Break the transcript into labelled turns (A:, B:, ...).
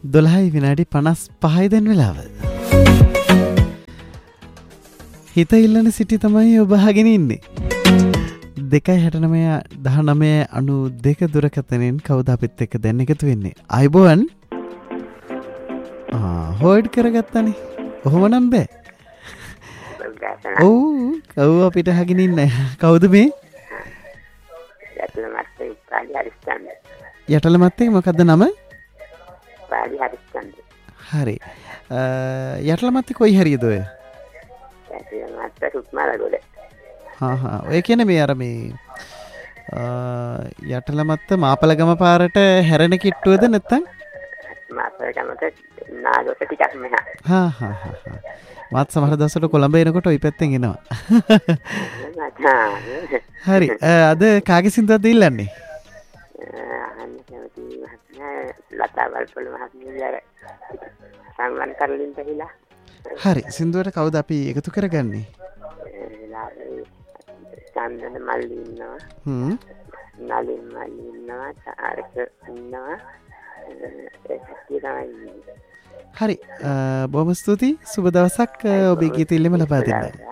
A: 12:55 දැන් වෙලාව. හිත ඉල්ලන සිටි තමයි ඔබ අහගෙන ඉන්නේ. 269 දුරකථනයෙන් කවුද අපිත් එක්ක දැන් එකතු වෙන්නේ? අයබෝවන්. හොල්ඩ් කරගත්තනේ. ඔහොම නම් බෑ. ඔව් කවුද අපිට අහගෙන ඉන්නේ? කවුද මේ? යටල මත්තේ මොකද්ද නම? හරි. යටල මත්තේ කොයි හරියද ඔය? ඔය කියන්නේ මේ අර මේ යටලමත්ත මාපලගම පාරට හැරෙන කිට්ටුවද නැත්තම් මාපලගමට නාගොට ටිකක් මෙහා. මාත් සමහර දවස්වල කොළඹ එනකොට ওই පැත්තෙන් එනවා. හරි. අද කාගේ සින්දුවක්ද ඉල්ලන්නේ? හරි. සින්දුවට කවුද අපි එකතු කරගන්නේ? චන්දන මල්ලි ඉන්නවා. නලින් මල්ලි ඉන්නවා. තාරක ඉන්නවා. හරි. බොහොම ස්තුතියි. සුබ දවසක්. ඔබේ ගීත ඉල්ලීම ලබා දෙන්න.